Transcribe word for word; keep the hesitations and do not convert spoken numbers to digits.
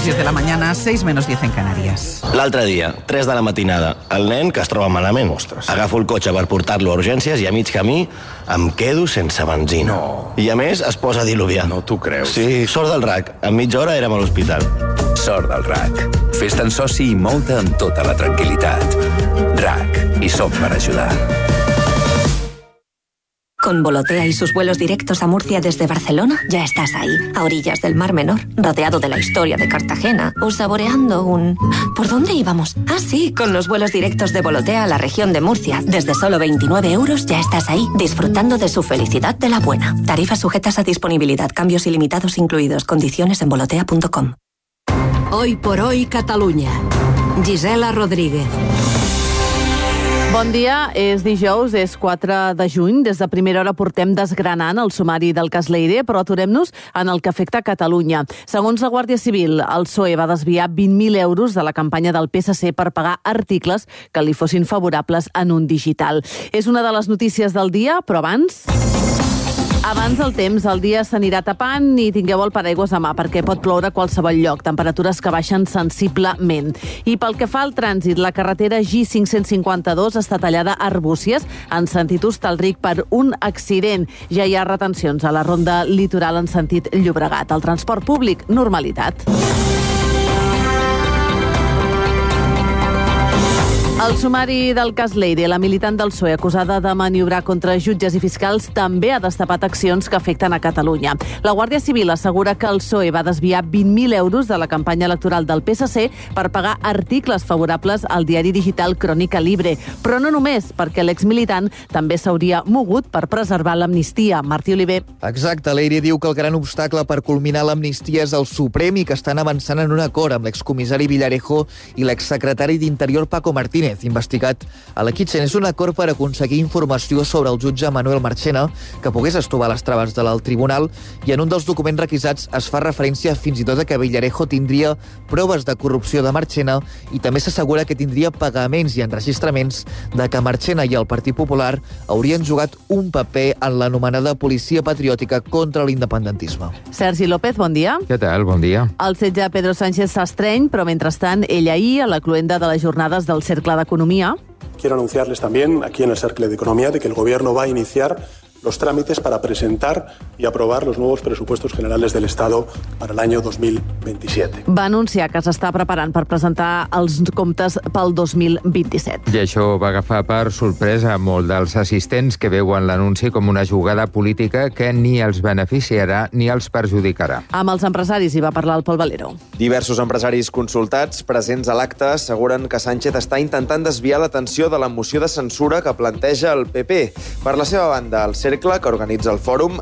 diez de la mañana, seis menos diez en Canarias. L'altre dia, tres de la matinada, el nen que es troba malament. Ostres. Agafo el cotxe per portar-lo a urgències i a mig camí em quedo sense benzina. No. I a més es posa a diluviar. No t'ho creus. Sí, sort del R A C. En mitja hora érem a l'hospital. Sort del R A C. Fes-te'n soci i mou-te amb tota la tranquil·litat. R A C. I som per ajudar. Con Volotea y sus vuelos directos a Murcia desde Barcelona, ya estás ahí, a orillas del Mar Menor, rodeado de la historia de Cartagena, o saboreando un... ¿Por dónde íbamos? Ah, sí, con los vuelos directos de Volotea a la región de Murcia. Desde solo veintinueve euros ya estás ahí, disfrutando de su felicidad de la buena. Tarifas sujetas a disponibilidad, cambios ilimitados incluidos, condiciones en volotea punto com. Hoy por hoy, Catalunya. Gisela Rodríguez. Bon dia, és dijous, és quatre de juny. Des de primera hora portem desgranant el sumari del cas Leire, però aturem-nos en el que afecta a Catalunya. Segons la Guàrdia Civil, el P S O E va desviar vint mil euros de la campanya del P S C per pagar articles que li fossin favorables en un digital. És una de les notícies del dia, però abans... Abans del temps, el dia s'anirà tapant i tingueu el paraigües a mà perquè pot ploure a qualsevol lloc, temperatures que baixen sensiblement. I pel que fa al trànsit, la carretera G cinc-cents cinquanta-dos està tallada a Arbúcies en sentit Hostalric per un accident. Ja hi ha retencions a la ronda litoral en sentit Llobregat. El transport públic, normalitat. El sumari del cas Leire, la militant del P S O E acusada de maniobrar contra jutges i fiscals, també ha destapat accions que afecten a Catalunya. La Guàrdia Civil assegura que el P S O E va desviar vint mil euros de la campanya electoral del P S C per pagar articles favorables al diari digital Crònica Libre. Però no només, perquè l'exmilitant també s'hauria mogut per preservar l'amnistia. Martí Oliver. Exacte, Leire diu que el gran obstacle per culminar l'amnistia és el Suprem i que estan avançant en un acord amb l'excomissari Villarejo i l'exsecretari d'Interior Paco Martínez, investigat a la Kitchen. És un acord per aconseguir informació sobre el jutge Manuel Marchena, que pogués estovar les traves de l'alt tribunal, i en un dels documents requisats es fa referència fins i tot a que Villarejo tindria proves de corrupció de Marchena i també s'assegura que tindria pagaments i enregistraments de que Marchena i el Partit Popular haurien jugat un paper en l'anomenada policia patriòtica contra l'independentisme. Sergi López, bon dia. Què tal? Bon dia. El setge a Pedro Sánchez s'estreny, però mentrestant ell ahir, a la cloenda de les jornades del Cercle d'Economia. Quiero anunciarles también aquí en el Cercle de Economía de que el Gobierno va a iniciar los trámites para presentar y aprobar los nuevos presupuestos generales del Estado para el año dos mil veintisiete. Va anunciar que s'està preparant per presentar els comptes pel dos mil vint-i-set. I això va agafar per sorpresa a molt dels assistents que veuen l'anunci com una jugada política que ni els beneficiarà ni els perjudicarà. Amb els empresaris hi va parlar el Pol Valero. Diversos empresaris consultats presents a l'acte asseguren que Sánchez està intentant desviar l'atenció de la moció de censura que planteja el P P. Per la seva banda, el Cercle, que organitza el fòrum,